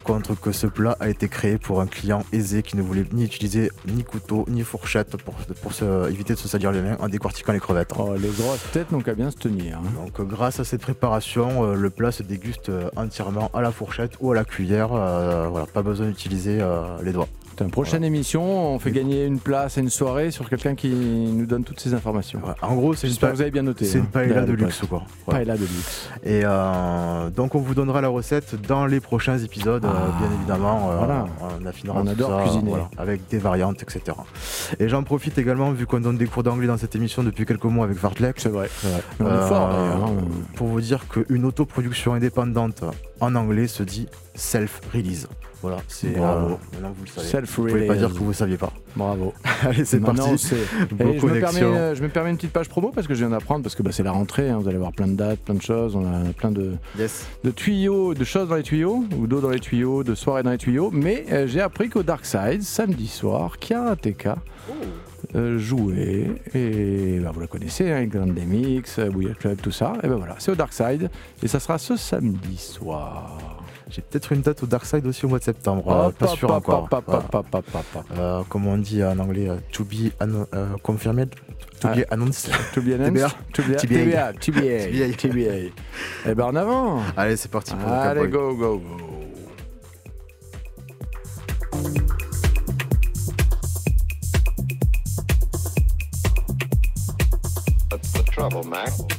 contre que ce plat a été créé pour un client aisé qui ne voulait ni utiliser ni couteau ni fourchette pour éviter de se salir les mains en décortiquant les crevettes. Oh, les grosses têtes n'ont qu'à bien se tenir. Donc grâce à cette préparation, le plat se déguste entièrement à la fourchette ou à la cuillère. Voilà, pas besoin d'utiliser les doigts. Une prochaine émission, on fait gagner une place et une soirée sur quelqu'un qui nous donne toutes ces informations. Ouais, en gros, j'espère que vous avez bien noté. C'est une paella de luxe, quoi. Voilà. Paella de luxe. Et donc on vous donnera la recette dans les prochains épisodes, bien évidemment. Voilà. On affinera on tout adore ça, cuisiner. voilà, avec des variantes, etc. Et j'en profite également, vu qu'on donne des cours d'anglais dans cette émission depuis quelques mois avec Fartlek. C'est vrai. On est fort, d'ailleurs. Pour vous dire qu'une autoproduction indépendante en anglais se dit self-release. Voilà, c'est maintenant vous le savez. Vous pouvez pas dire que vous ne saviez pas. Bravo. Allez, c'est parti. Je me permets une petite page promo parce que je viens d'apprendre, parce que c'est la rentrée, vous allez voir plein de dates, plein de choses, on a plein de tuyaux, de choses dans les tuyaux, ou d'eau dans les tuyaux, de soirées dans les tuyaux, mais j'ai appris qu'au Dark Side, samedi soir, Karateka jouait, et vous la connaissez, Grand Mix, Bouillard Club, tout ça, et voilà, c'est au Dark Side, et ça sera ce samedi soir. J'ai peut-être une date au Dark Side aussi au mois de septembre, pas sûr encore. Comme on dit en anglais, to be confirmed, to be announced. To be announced. TBA. Eh ben en avant. Allez, c'est parti pour le Allez, go. That's the trouble, Mac.